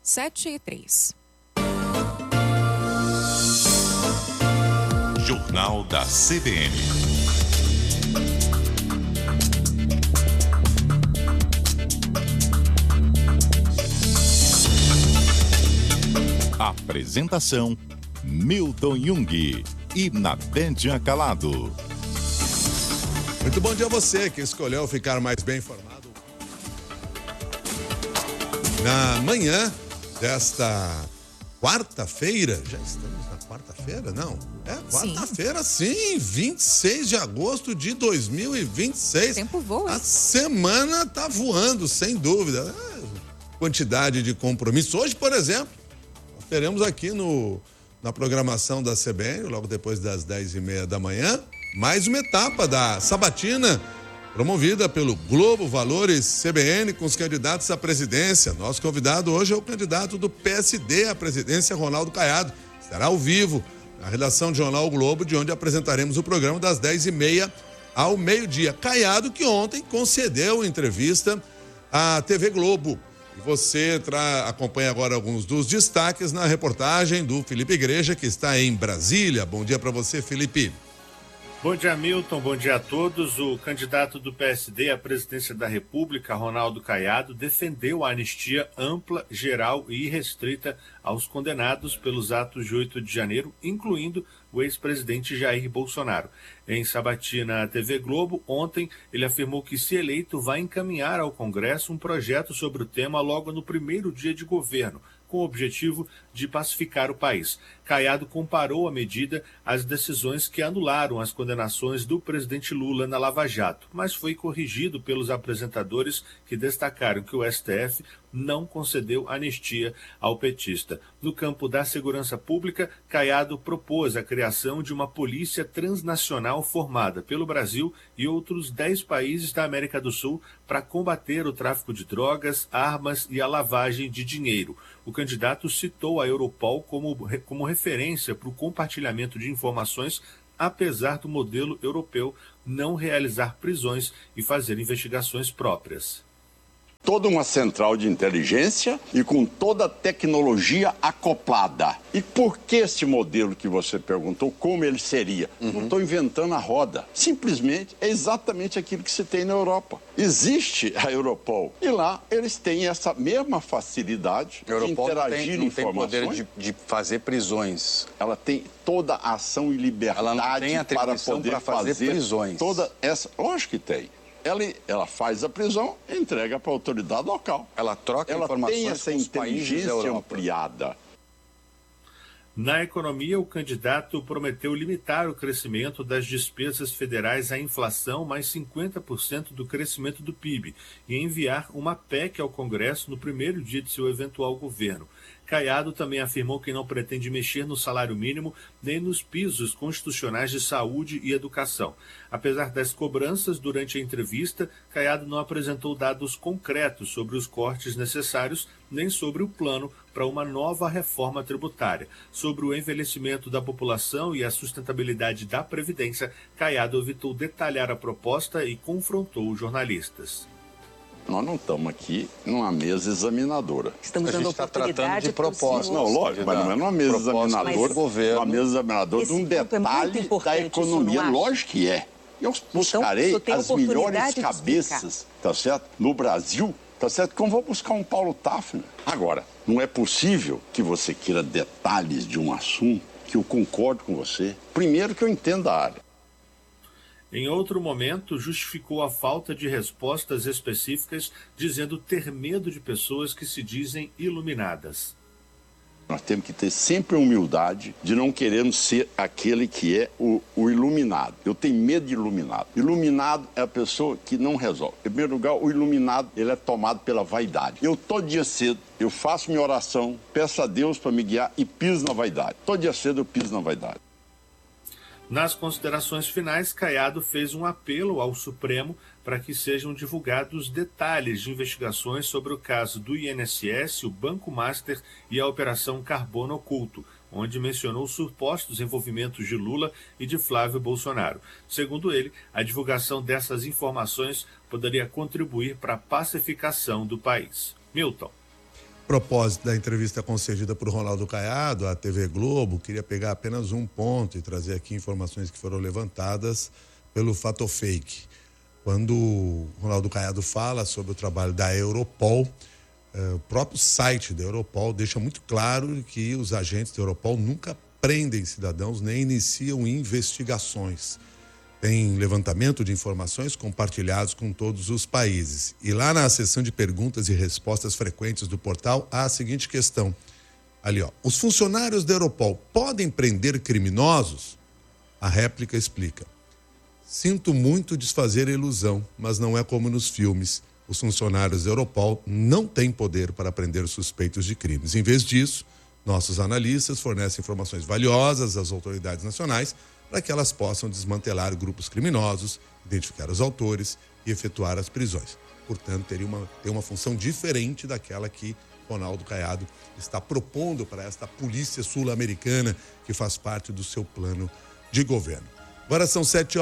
7h03. Jornal da CBN. Apresentação: Milton Jung e Natédia Calado. Muito bom dia a você que escolheu ficar mais bem informado. Na manhã desta quarta-feira, já estamos na quarta-feira, não? É quarta-feira, sim, 26 de agosto de 2026. O tempo voa. A semana tá voando, sem dúvida. Quantidade de compromissos. Hoje, por exemplo, teremos aqui na programação da CBN, logo depois das 10h30 da manhã, mais uma etapa da sabatina, promovida pelo Globo Valores CBN, com os candidatos à presidência. Nosso convidado hoje é o candidato do PSD à presidência, Ronaldo Caiado. Estará ao vivo na redação do Jornal o Globo, de onde apresentaremos o programa das 10h30 ao meio-dia. Caiado, que ontem concedeu entrevista à TV Globo. E você acompanha agora alguns dos destaques na reportagem do Felipe Igreja, que está em Brasília. Bom dia para você, Felipe. Bom dia, Milton. Bom dia a todos. O candidato do PSD à presidência da República, Ronaldo Caiado, defendeu a anistia ampla, geral e irrestrita aos condenados pelos atos de 8 de janeiro, incluindo o ex-presidente Jair Bolsonaro. Em sabatina à TV Globo, ontem, ele afirmou que, se eleito, vai encaminhar ao Congresso um projeto sobre o tema logo no primeiro dia de governo, com o objetivo de pacificar o país. Caiado comparou a medida às decisões que anularam as condenações do presidente Lula na Lava Jato, mas foi corrigido pelos apresentadores que destacaram que o STF não concedeu anistia ao petista. No campo da segurança pública, Caiado propôs a criação de uma polícia transnacional formada pelo Brasil e outros 10 países da América do Sul para combater o tráfico de drogas, armas e a lavagem de dinheiro. O candidato citou a Europol como referência para o compartilhamento de informações, apesar do modelo europeu não realizar prisões e fazer investigações próprias. Toda uma central de inteligência e com toda a tecnologia acoplada. E por que esse modelo que você perguntou, como ele seria? Não estou inventando a roda. Simplesmente é exatamente aquilo que se tem na Europa. Existe a Europol e lá eles têm essa mesma facilidade de interagir não tem poder de fazer prisões. Ela tem toda a ação e liberdade. Ela não tem atribuição para fazer prisões. Toda essa, lógico que tem. Ela faz a prisão e entrega para a autoridade local. Ela troca informações tem essa com os países da inteligência Europa. ampliada. Na economia, o candidato prometeu limitar o crescimento das despesas federais à inflação mais 50% do crescimento do PIB e enviar uma PEC ao Congresso no primeiro dia de seu eventual governo. Caiado também afirmou que não pretende mexer no salário mínimo nem nos pisos constitucionais de saúde e educação. Apesar das cobranças durante a entrevista, Caiado não apresentou dados concretos sobre os cortes necessários nem sobre o plano para uma nova reforma tributária. Sobre o envelhecimento da população e a sustentabilidade da Previdência, Caiado evitou detalhar a proposta e confrontou os jornalistas. Nós não estamos aqui numa mesa examinadora. Estamos dando oportunidade de proposta. Não, lógico, mas não é numa mesa examinadora, uma mesa examinadora de um detalhe da economia. Lógico que é. Eu buscarei as melhores cabeças, tá certo? No Brasil, tá certo? Como vou buscar um Paulo Tafner. Agora, não é possível que você queira detalhes de um assunto que eu concordo com você. Primeiro que eu entendo a área. Em outro momento, justificou a falta de respostas específicas, dizendo ter medo de pessoas que se dizem iluminadas. Nós temos que ter sempre a humildade de não querermos ser aquele que é o iluminado. Eu tenho medo de iluminado. Iluminado é a pessoa que não resolve. Em primeiro lugar, o iluminado ele é tomado pela vaidade. Eu, todo dia cedo, eu faço minha oração, peço a Deus para me guiar e piso na vaidade. Todo dia cedo eu piso na vaidade. Nas considerações finais, Caiado fez um apelo ao Supremo para que sejam divulgados detalhes de investigações sobre o caso do INSS, o Banco Master e a Operação Carbono Oculto, onde mencionou supostos envolvimentos de Lula e de Flávio Bolsonaro. Segundo ele, a divulgação dessas informações poderia contribuir para a pacificação do país. Milton. propósito da entrevista concedida por Ronaldo Caiado à TV Globo, queria pegar apenas um ponto e trazer aqui informações que foram levantadas pelo Fato Fake. Quando o Ronaldo Caiado fala sobre o trabalho da Europol, o próprio site da Europol deixa muito claro que os agentes da Europol nunca prendem cidadãos nem iniciam investigações. Tem levantamento de informações compartilhados com todos os países. E lá na seção de perguntas e respostas frequentes do portal, há a seguinte questão. Ali, ó. Os funcionários da Europol podem prender criminosos? A réplica explica. Sinto muito desfazer a ilusão, mas não é como nos filmes. Os funcionários da Europol não têm poder para prender suspeitos de crimes. Em vez disso, nossos analistas fornecem informações valiosas às autoridades nacionais para que elas possam desmantelar grupos criminosos, identificar os autores e efetuar as prisões. Portanto, tem uma função diferente daquela que Ronaldo Caiado está propondo para esta polícia sul-americana que faz parte do seu plano de governo. Agora são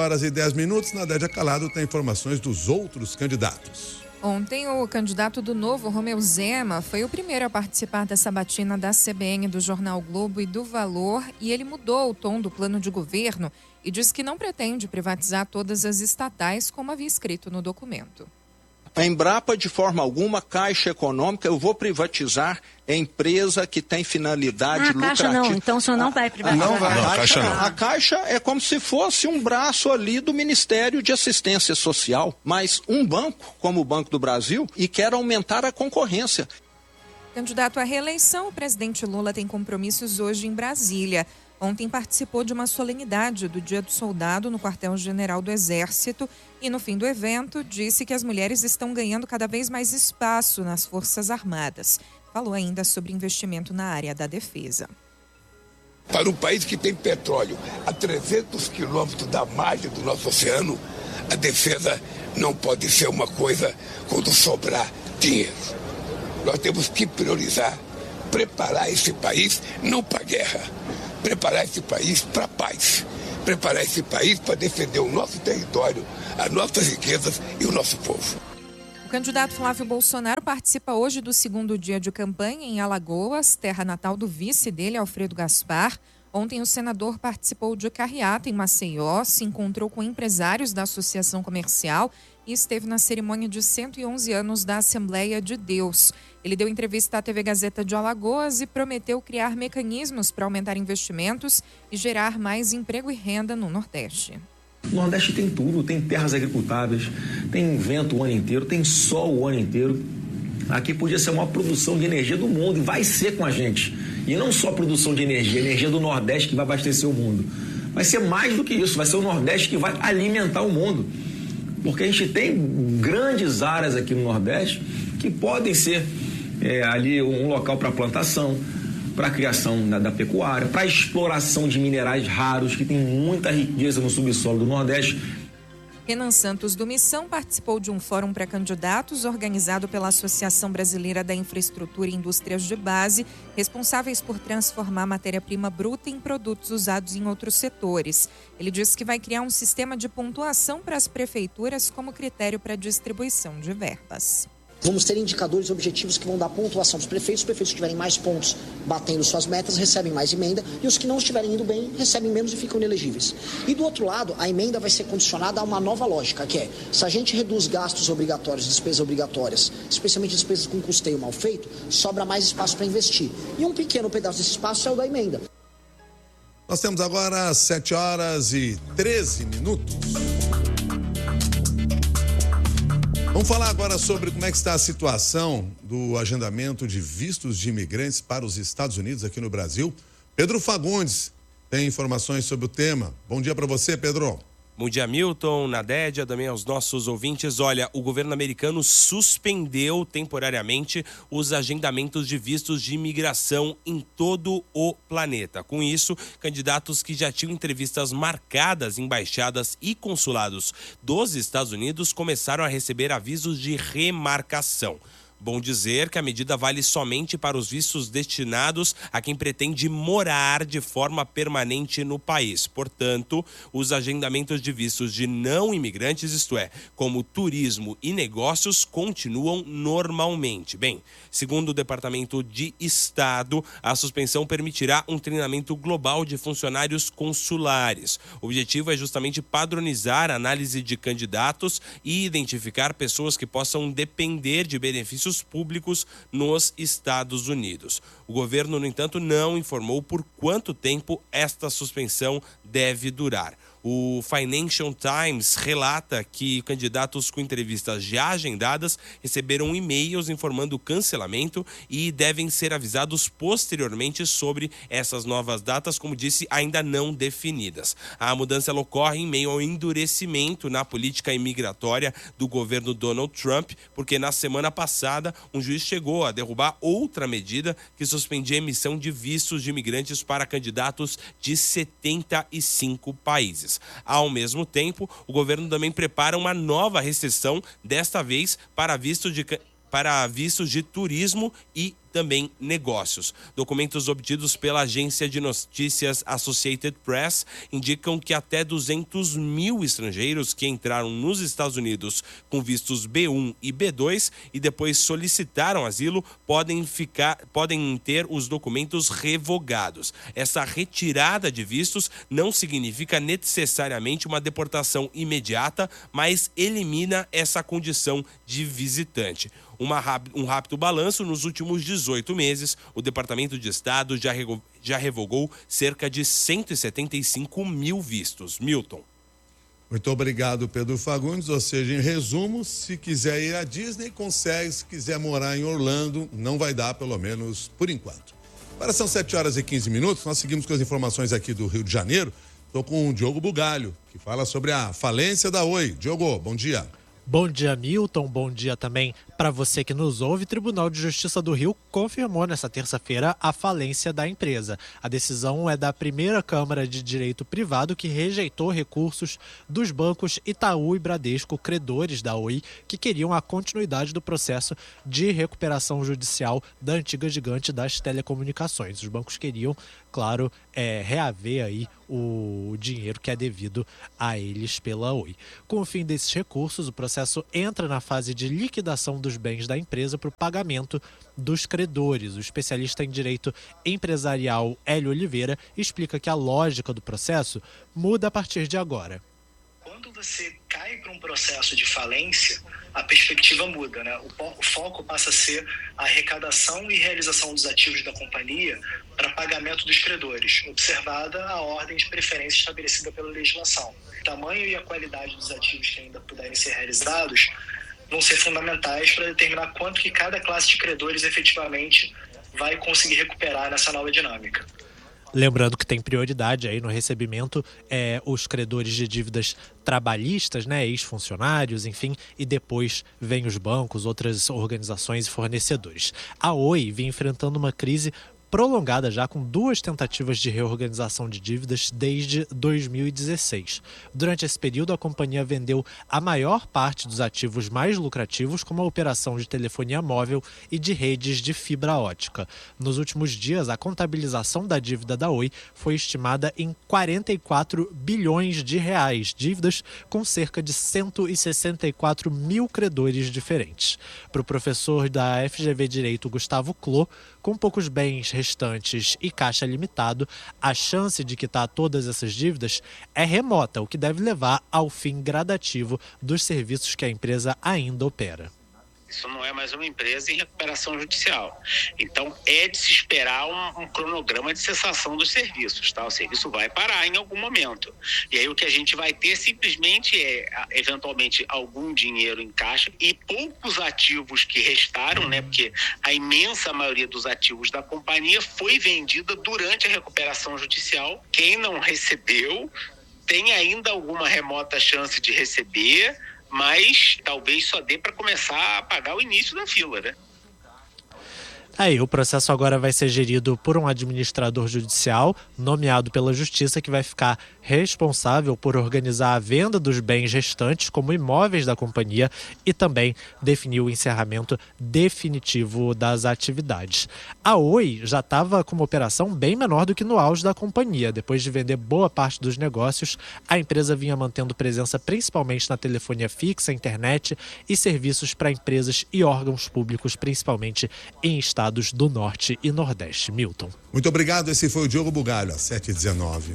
7h10. Nadédia Calado tem informações dos outros candidatos. Ontem, o candidato do Novo, Romeu Zema, foi o primeiro a participar da sabatina da CBN, do Jornal Globo e do Valor, e ele mudou o tom do plano de governo e disse que não pretende privatizar todas as estatais, como havia escrito no documento. A Embrapa, de forma alguma, Caixa Econômica, eu vou privatizar empresa que tem finalidade lucrativa. Caixa não, então o senhor não vai privatizar. Não vai. Não, Caixa não. A Caixa é como se fosse um braço ali do Ministério de Assistência Social, mas um banco, como o Banco do Brasil, e quer aumentar a concorrência. Candidato à reeleição, o presidente Lula tem compromissos hoje em Brasília. Ontem participou de uma solenidade do Dia do Soldado no Quartel-General do Exército e, no fim do evento, disse que as mulheres estão ganhando cada vez mais espaço nas Forças Armadas. Falou ainda sobre investimento na área da defesa. Para um país que tem petróleo a 300 quilômetros da margem do nosso oceano, a defesa não pode ser uma coisa quando sobrar dinheiro. Nós temos que priorizar, preparar esse país não para a guerra, preparar esse país para a paz, preparar esse país para defender o nosso território, as nossas riquezas e o nosso povo. O candidato Flávio Bolsonaro participa hoje do segundo dia de campanha em Alagoas, terra natal do vice dele, Alfredo Gaspar. Ontem o senador participou de carreata em Maceió, se encontrou com empresários da Associação Comercial e esteve na cerimônia de 111 anos da Assembleia de Deus. Ele deu entrevista à TV Gazeta de Alagoas e prometeu criar mecanismos para aumentar investimentos e gerar mais emprego e renda no Nordeste. O Nordeste tem tudo, tem terras agricultáveis, tem vento o ano inteiro, tem sol o ano inteiro. Aqui podia ser a maior produção de energia do mundo e vai ser com a gente. E não só produção de energia, energia do Nordeste que vai abastecer o mundo. Vai ser mais do que isso, vai ser o Nordeste que vai alimentar o mundo. Porque a gente tem grandes áreas aqui no Nordeste que podem ser ali um local para plantação, para a criação da pecuária, para a exploração de minerais raros, que tem muita riqueza no subsolo do Nordeste. Renan Santos do Missão participou de um fórum pré-candidatos organizado pela Associação Brasileira da Infraestrutura e Indústrias de Base, responsáveis por transformar a matéria-prima bruta em produtos usados em outros setores. Ele disse que vai criar um sistema de pontuação para as prefeituras como critério para a distribuição de verbas. Vamos ter indicadores objetivos que vão dar pontuação para os prefeitos. Os prefeitos que tiverem mais pontos batendo suas metas recebem mais emenda e os que não estiverem indo bem recebem menos e ficam inelegíveis. E do outro lado, a emenda vai ser condicionada a uma nova lógica, que é, se a gente reduz gastos obrigatórios, despesas obrigatórias, especialmente despesas com custeio mal feito, sobra mais espaço para investir. E um pequeno pedaço desse espaço é o da emenda. Nós temos agora 7h13. Vamos falar agora sobre como é que está a situação do agendamento de vistos de imigrantes para os Estados Unidos aqui no Brasil. Pedro Fagundes tem informações sobre o tema. Bom dia para você, Pedro. Bom dia, Milton, Nadédia, também aos nossos ouvintes. Olha, o governo americano suspendeu temporariamente os agendamentos de vistos de imigração em todo o planeta. Com isso, candidatos que já tinham entrevistas marcadas em embaixadas e consulados dos Estados Unidos começaram a receber avisos de remarcação. Bom dizer que a medida vale somente para os vistos destinados a quem pretende morar de forma permanente no país. Portanto, os agendamentos de vistos de não imigrantes, isto é, como turismo e negócios, continuam normalmente. Bem, segundo o Departamento de Estado, a suspensão permitirá um treinamento global de funcionários consulares. O objetivo é justamente padronizar a análise de candidatos e identificar pessoas que possam depender de benefícios públicos nos Estados Unidos. O governo, no entanto, não informou por quanto tempo esta suspensão deve durar. O Financial Times relata que candidatos com entrevistas já agendadas receberam e-mails informando o cancelamento e devem ser avisados posteriormente sobre essas novas datas, como disse, ainda não definidas. A mudança ocorre em meio ao endurecimento na política imigratória do governo Donald Trump, porque na semana passada um juiz chegou a derrubar outra medida que suspendia a emissão de vistos de imigrantes para candidatos de 75 países. Ao mesmo tempo, o governo também prepara uma nova restrição, desta vez para vistos de turismo e também negócios. Documentos obtidos pela agência de notícias Associated Press indicam que até 200 mil estrangeiros que entraram nos Estados Unidos com vistos B1 e B2 e depois solicitaram asilo podem ter os documentos revogados. Essa retirada de vistos não significa necessariamente uma deportação imediata, mas elimina essa condição de visitante. Um rápido balanço: nos últimos 18 meses, o Departamento de Estado já revogou cerca de 175 mil vistos. Milton. Muito obrigado, Pedro Fagundes. Ou seja, em resumo, se quiser ir à Disney, consegue. Se quiser morar em Orlando, não vai dar, pelo menos por enquanto. Agora são 7h15. Nós seguimos com as informações aqui do Rio de Janeiro. Estou com o Diogo Bugalho, que fala sobre a falência da Oi. Diogo, bom dia. Bom dia, Milton. Bom dia também para você que nos ouve. O Tribunal de Justiça do Rio confirmou nesta terça-feira a falência da empresa. A decisão é da primeira Câmara de Direito Privado, que rejeitou recursos dos bancos Itaú e Bradesco, credores da Oi, que queriam a continuidade do processo de recuperação judicial da antiga gigante das telecomunicações. Os bancos queriam, claro, reaver aí o dinheiro que é devido a eles pela Oi. Com o fim desses recursos, o processo entra na fase de liquidação dos bens da empresa para o pagamento dos credores. O especialista em direito empresarial Hélio Oliveira explica que a lógica do processo muda a partir de agora. Quando você cai para um processo de falência, a perspectiva muda, né? O foco passa a ser a arrecadação e realização dos ativos da companhia para pagamento dos credores, observada a ordem de preferência estabelecida pela legislação. O tamanho e a qualidade dos ativos que ainda puderem ser realizados vão ser fundamentais para determinar quanto que cada classe de credores efetivamente vai conseguir recuperar nessa nova dinâmica. Lembrando que tem prioridade aí no recebimento os credores de dívidas trabalhistas, né, ex-funcionários, enfim, e depois vem os bancos, outras organizações e fornecedores. A Oi vem enfrentando uma crise prolongada já, com 2 tentativas de reorganização de dívidas desde 2016. Durante esse período, a companhia vendeu a maior parte dos ativos mais lucrativos, como a operação de telefonia móvel e de redes de fibra ótica. Nos últimos dias, a contabilização da dívida da Oi foi estimada em 44 bilhões de reais, dívidas com cerca de 164 mil credores diferentes. Para o professor da FGV Direito, Gustavo Clô, com poucos bens restantes e caixa limitado, a chance de quitar todas essas dívidas é remota, o que deve levar ao fim gradativo dos serviços que a empresa ainda opera. Isso não é mais uma empresa em recuperação judicial. Então, é de se esperar um cronograma de cessação dos serviços, tá? O serviço vai parar em algum momento. E aí o que a gente vai ter simplesmente eventualmente, algum dinheiro em caixa e poucos ativos que restaram, né? Porque a imensa maioria dos ativos da companhia foi vendida durante a recuperação judicial. Quem não recebeu tem ainda alguma remota chance de receber, mas talvez só dê para começar a pagar o início da fila, né? Aí, o processo agora vai ser gerido por um administrador judicial nomeado pela Justiça, que vai ficar responsável por organizar a venda dos bens restantes como imóveis da companhia e também definir o encerramento definitivo das atividades. A Oi já estava com uma operação bem menor do que no auge da companhia. Depois de vender boa parte dos negócios, a empresa vinha mantendo presença principalmente na telefonia fixa, internet e serviços para empresas e órgãos públicos, principalmente em estados do Norte e Nordeste. Milton. Muito obrigado. Esse foi o Diogo Bugalho, às 7h19.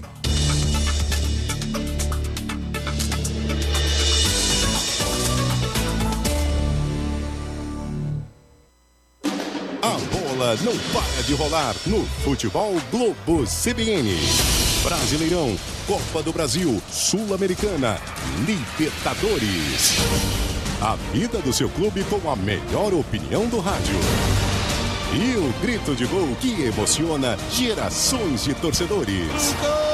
A bola não para de rolar no Futebol Globo CBN. Brasileirão, Copa do Brasil, Sul-Americana, Libertadores. A vida do seu clube com a melhor opinião do rádio. E o grito de gol que emociona gerações de torcedores.